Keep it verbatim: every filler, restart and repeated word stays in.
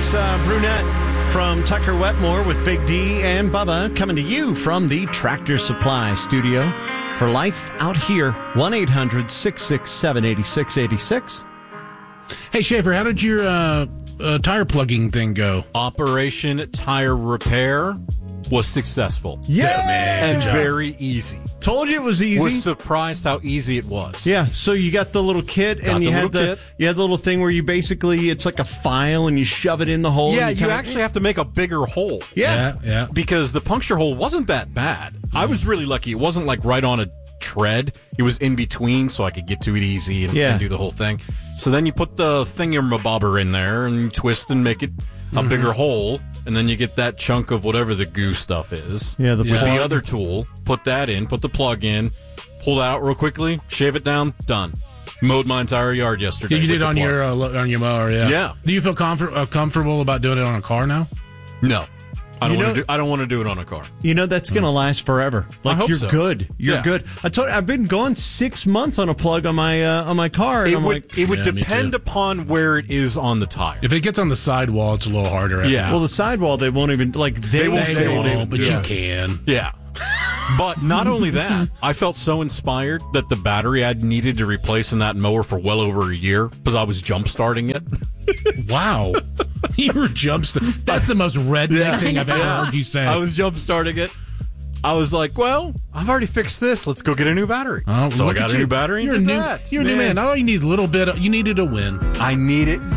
Alex uh, Brunette from Tucker Wetmore with Big D and Bubba coming to you from the Tractor Supply Studio for Life Out Here. one eight hundred six six seven eight six eight six. Hey, Schaefer, how did your uh, uh, tire plugging thing go? Operation Tire Repair was successful. Yeah, man, and very easy. Told you it was easy. Was surprised how easy it was. Yeah, so you got the little kit, Got and you the had little the kit. you had the little thing where you basically it's like a file, and you shove it in the hole. Yeah, and you kinda- actually have to make a bigger hole. Yeah. Yeah, yeah. Because the puncture hole wasn't that bad. I was really lucky. It wasn't like right on a tread. It was in between, so I could get to it easy and, Yeah. and do the whole thing. So then you put the thingamabobber in there and you twist and make it a Mm-hmm. bigger hole, and then you get that chunk of whatever the goo stuff is. Yeah, the with plug. the other tool, put that in, put the plug in, pull that out real quickly, shave it down, done. Mowed my entire yard yesterday. Yeah, you with did the on plug. your uh, lo- on your mower, yeah. Yeah. Do you feel comfort, uh, comfortable about doing it on a car now? No. I don't You want know- to do I don't want to do it on a car. You know that's going to last forever. Like hope you're so. good. You're Yeah. good. I told I've been going six months on a plug on my uh, on my car, and It I'm would like, it would Yeah, me depend too. upon where it is on the tire. If it gets on the sidewall, it's a little harder. I Yeah. think. well, the sidewall they won't even like they, They won't won't They say won't, it even- but yeah. you can. Yeah. But not only that, I felt so inspired that the battery I'd needed to replace in that mower for well over a year because I was jump starting it. Wow. You were jump st- That's the most redneck Yeah. thing I've ever heard you say. I was jump starting it. I was like, well, I've already fixed this. Let's go get a new battery. Oh, so I look got at a you. new battery and You're a did new, that. you're a new man. All you need is a little bit. Of, you needed a win. I need it.